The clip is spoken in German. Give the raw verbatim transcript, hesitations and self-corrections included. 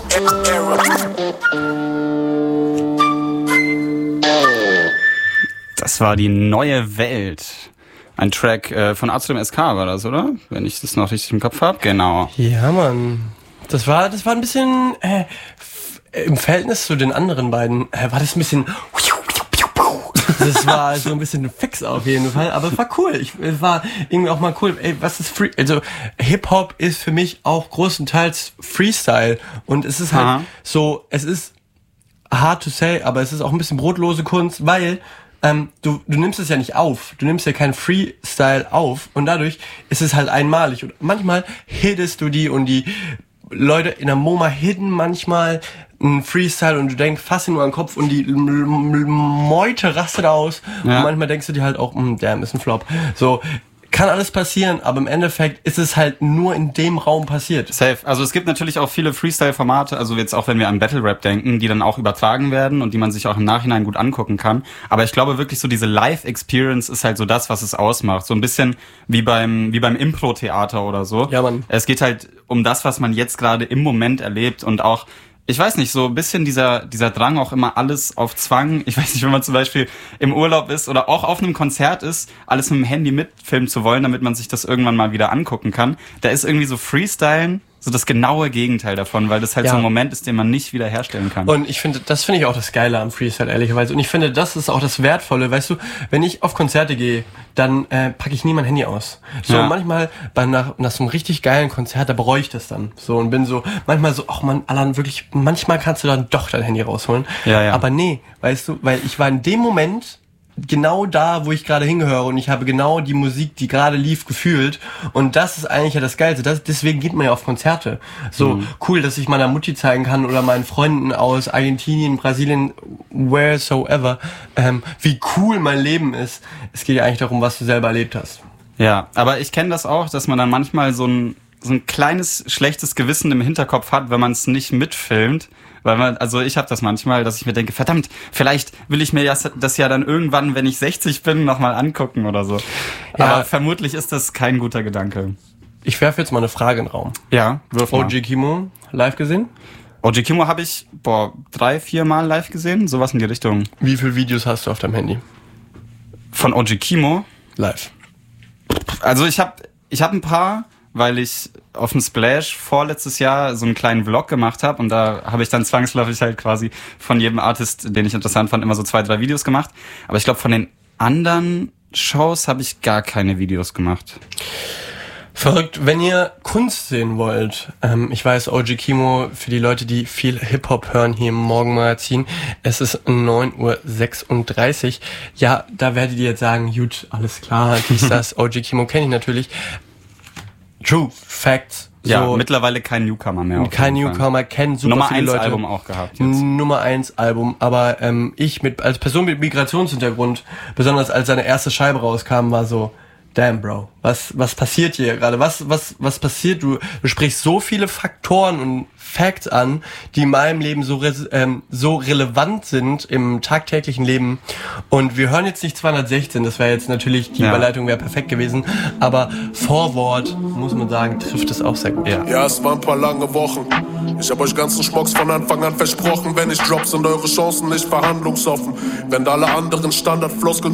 Das war die neue Welt. Ein Track äh, von Azulem S K war das, oder? Wenn ich das noch richtig im Kopf habe. Genau. Ja, Mann. Das war, das war ein bisschen äh, f- im Verhältnis zu den anderen beiden, äh, war das ein bisschen... Das war so ein bisschen fix auf jeden Fall, aber es war cool. Ich, es war irgendwie auch mal cool. Ey, was ist Free? Also Hip-Hop ist für mich auch größtenteils Freestyle und es ist halt Aha. so, es ist hard to say, aber es ist auch ein bisschen brotlose Kunst, weil ähm, du du nimmst es ja nicht auf. Du nimmst ja keinen Freestyle auf und dadurch ist es halt einmalig. Und manchmal hittest du die und die Leute in der MoMA hitten manchmal ein Freestyle und du denkst fast nur an den Kopf und die Meute rastet aus. Ja. Und manchmal denkst du dir halt auch, damn, ist ein Flop. So, kann alles passieren, aber im Endeffekt ist es halt nur in dem Raum passiert. Safe. Also es gibt natürlich auch viele Freestyle-Formate, also jetzt auch wenn wir an Battle-Rap denken, die dann auch übertragen werden und die man sich auch im Nachhinein gut angucken kann. Aber ich glaube wirklich so diese Live-Experience ist halt so das, was es ausmacht. So ein bisschen wie beim wie beim Impro-Theater oder so. Ja, Mann. Es geht halt um das, was man jetzt gerade im Moment erlebt und auch ich weiß nicht, so ein bisschen dieser dieser Drang auch immer alles auf Zwang. Ich weiß nicht, wenn man zum Beispiel im Urlaub ist oder auch auf einem Konzert ist, alles mit dem Handy mitfilmen zu wollen, damit man sich das irgendwann mal wieder angucken kann. Da ist irgendwie so Freestylen so das genaue Gegenteil davon, weil das halt ja. so ein Moment ist, den man nicht wieder herstellen kann. Und ich finde, das finde ich auch das Geile am Freestyle, ehrlicherweise. Und ich finde, das ist auch das Wertvolle. Weißt du, wenn ich auf Konzerte gehe, dann äh, packe ich nie mein Handy aus. So ja. manchmal bei nach, nach so einem richtig geilen Konzert, da bereue ich das dann. So und bin so, manchmal so, ach man, Alan, wirklich, manchmal kannst du dann doch dein Handy rausholen. Ja, ja. Aber nee, weißt du, weil ich war in dem Moment genau da, wo ich gerade hingehöre und ich habe genau die Musik, die gerade lief, gefühlt und das ist eigentlich ja das Geilste. Das, deswegen geht man ja auf Konzerte. So mhm. cool, dass ich meiner Mutti zeigen kann oder meinen Freunden aus Argentinien, Brasilien, wheresoever, ähm, wie cool mein Leben ist. Es geht ja eigentlich darum, was du selber erlebt hast. Ja, aber ich kenne das auch, dass man dann manchmal so ein so ein kleines schlechtes Gewissen im Hinterkopf hat, wenn man es nicht mitfilmt. Weil man, also ich habe das manchmal, dass ich mir denke, verdammt, vielleicht will ich mir das ja dann irgendwann, wenn ich sechzig bin, nochmal angucken oder so. Ja. Aber vermutlich ist das kein guter Gedanke. Ich werfe jetzt mal eine Frage in den Raum. Ja, wirf mal. O G Kimo live gesehen? O G Kimo habe ich, boah, drei, vier Mal live gesehen, sowas in die Richtung. Wie viele Videos hast du auf deinem Handy? Von O G Kimo? Live. Also ich habe ich hab ein paar, weil ich auf dem Splash vorletztes Jahr so einen kleinen Vlog gemacht habe und da habe ich dann zwangsläufig halt quasi von jedem Artist, den ich interessant fand, immer so zwei, drei Videos gemacht. Aber ich glaube, von den anderen Shows habe ich gar keine Videos gemacht. Verrückt. Wenn ihr Kunst sehen wollt, ähm, ich weiß, O G Kimo, für die Leute, die viel Hip-Hop hören hier im Morgenmagazin, es ist neun Uhr sechsunddreißig. Ja, da werdet ihr jetzt sagen, gut, alles klar, dies, das, O G Kimo kenne ich natürlich. True, Facts. Ja, so, mittlerweile kein Newcomer mehr. Kein Newcomer, kennen super Nummer viele eins Leute. Album auch gehabt jetzt. Nummer eins Album, aber ähm, ich mit als Person mit Migrationshintergrund, besonders als seine erste Scheibe rauskam, war so, damn, Bro, was was passiert hier gerade? Was was was passiert? Du du sprichst so viele Faktoren und Facts an, die in meinem Leben so re- ähm, so relevant sind im tagtäglichen Leben. Und wir hören jetzt nicht zweihundertsechzehn, das wäre jetzt natürlich, die ja. Überleitung wäre perfekt gewesen, aber Vorwort, muss man sagen, trifft es auch sehr gut. Ja, ja, es waren ein paar lange Wochen. Ich hab euch ganzen Schmocks von Anfang an versprochen. Wenn ich drop, sind eure Chancen nicht verhandlungsoffen. Wenn alle anderen Standardfloskeln